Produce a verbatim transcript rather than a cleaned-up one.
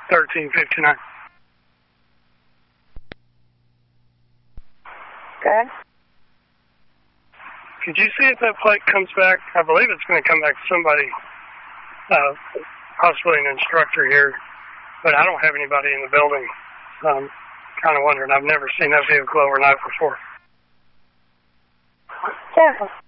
thirteen fifty-nine. Okay. Could you see if that plate comes back? I believe it's going to come back to somebody, uh, possibly an instructor here, but I don't have anybody in the building. So I'm kind of wondering. I've never seen that vehicle overnight before. Careful.